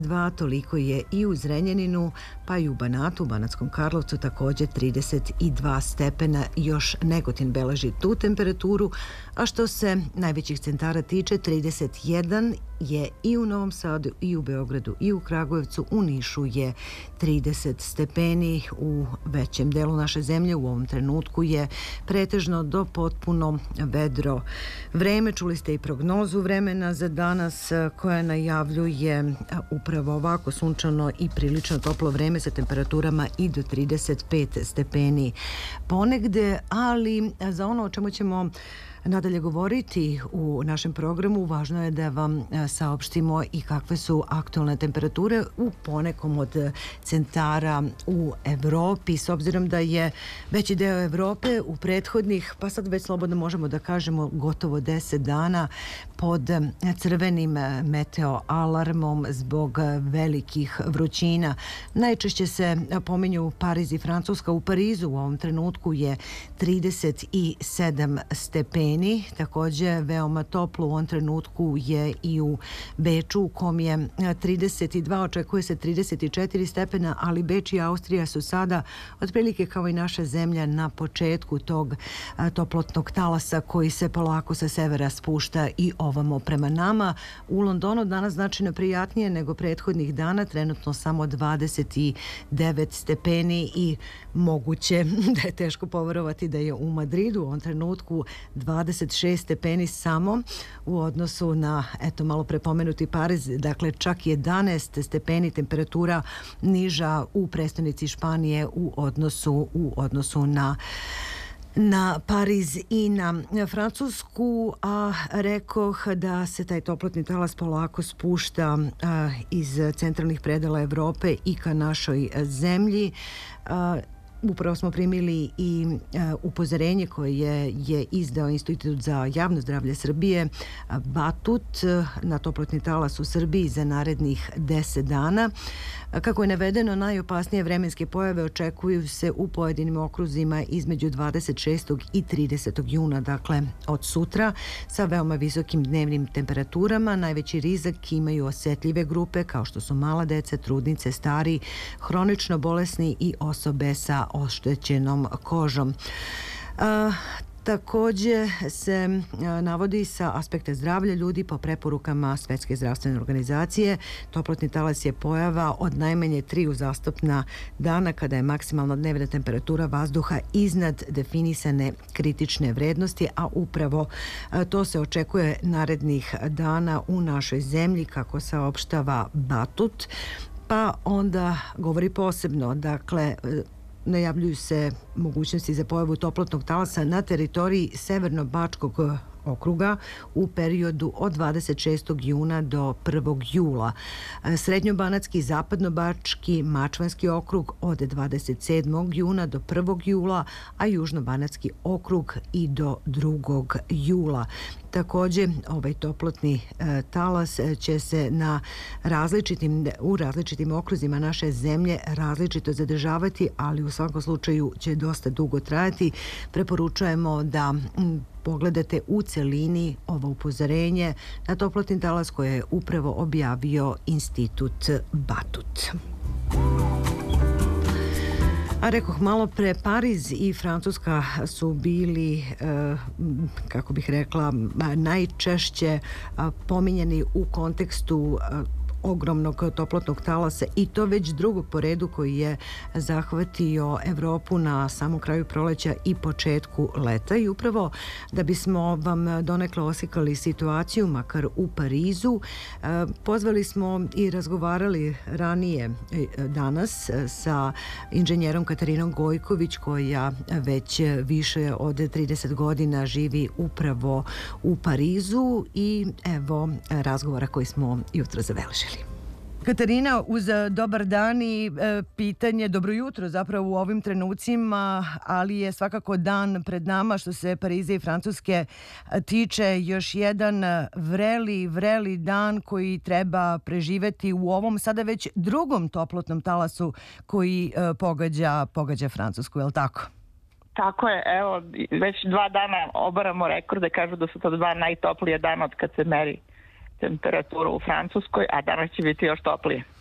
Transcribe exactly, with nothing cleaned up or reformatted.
dva, toliko je i u Zrenjaninu, pa i u Banatu, u Banatskom Karlovcu također trideset dva stepena, još Negotin beleži tu temperaturu, a što se najvećih centara tiče, trideset jedan je i u Novom Sadu, i u Beogradu, i u Kragujevcu, u Nišu je trideset stepeni, u većem delu naše zemlje u ovom trenutku je pretežno do potpuno vedro vreme. Čuli ste i prognozu vremena za danas koja najavljuje upravo ovako sunčano i prilično toplo vreme sa temperaturama i do trideset pet stepeni ponegde, ali za ono o čemu ćemo nadalje govoriti u našem programu, važno je da vam saopštimo i kakve su aktualne temperature u ponekom od centara u Evropi, s obzirom da je veći deo Evrope u prethodnih, pa sad već slobodno možemo da kažemo, gotovo deset dana pod crvenim meteoalarmom zbog velikih vrućina. Najčešće se pominju Pariz i Francuska. U Parizu u ovom trenutku je trideset sedam stepeni. Također veoma toplo u ovom trenutku je i u Beču, u kom je trideset dva, očekuje se trideset četiri stepena, ali Beč i Austrija su sada otprilike kao i naša zemlja na početku tog toplotnog talasa koji se polako sa severa spušta i ovamo prema nama. U Londonu danas značajno prijatnije nego prethodnih dana, trenutno samo dvadeset devet stepeni i moguće da je teško poverovati da je u Madridu u ovom trenutku dvadeset šest stepeni samo u odnosu na, eto, malo prepomenuti Pariz, dakle čak jedanaest stepeni temperatura niža u prestonici Španije u odnosu, u odnosu na na Pariz i na Francusku, a rekoh da se taj toplotni talas polako spušta a, iz centralnih predela Evrope i ka našoj zemlji. A, Upravo smo primili i uh, upozorenje koje je, je izdao Institut za javno zdravlje Srbije, Batut, na toplotni talas u Srbiji za narednih deset dana. Kako je navedeno, najopasnije vremenske pojave očekuju se u pojedinim okruzima između dvadeset šestog i tridesetog juna, dakle od sutra, sa veoma visokim dnevnim temperaturama. Najveći rizik imaju osjetljive grupe kao što su mala deca, trudnice, stari, hronično bolesni i osobe sa oštećenom kožom. A, također se a, navodi sa aspekta zdravlja ljudi po preporukama Svetske zdravstvene organizacije. Toplotni talas je pojava od najmanje tri uzastopna dana kada je maksimalna dnevna temperatura vazduha iznad definisane kritične vrednosti, a upravo a, to se očekuje narednih dana u našoj zemlji, kako saopštava Batut. Pa onda govori posebno, dakle, najavljuju se mogućnosti za pojavu toplotnog talasa na teritoriji Severno-Bačkog okruga u periodu od dvadeset šestog juna do prvog jula. Srednjobanatski, Zapadnobački, Mačvanski okrug od dvadeset sedmog juna do prvog jula, a Južnobanatski okrug i do drugog jula. Također, ovaj toplotni e, talas će se na različitim, u različitim okruzima naše zemlje različito zadržavati, ali u svakom slučaju će dosta dugo trajati. Preporučujemo da m, pogledate u celini ovo upozorenje na toplotni talas koje je upravo objavio Institut Batut. A rekoh malo pre, Pariz i Francuska su bili, kako bih rekla, najčešće pominjeni u kontekstu ogromnog toplotnog talasa, i to već drugog po redu koji je zahvatio Evropu na samom kraju proleća i početku leta. I upravo da bismo vam donekle oslikali situaciju, makar u Parizu, pozvali smo i razgovarali ranije danas sa inženjerom Katarinom Gojković, koja već više od trideset godina živi upravo u Parizu, i evo razgovora koji smo jutro zabeležili. Katarina, uz dobar dan i e, pitanje, dobro jutro zapravo u ovim trenucima, ali je svakako dan pred nama što se Pariza i Francuske tiče, još jedan vreli, vreli dan koji treba preživeti u ovom sada već drugom toplotnom talasu koji e, pogađa, pogađa Francusku, je li tako? Tako je, evo, već dva dana obaramo rekorde, kažu da su to dva najtoplije dana od kad se meri temperatura u Francuskoj, a danas će biti još toplije.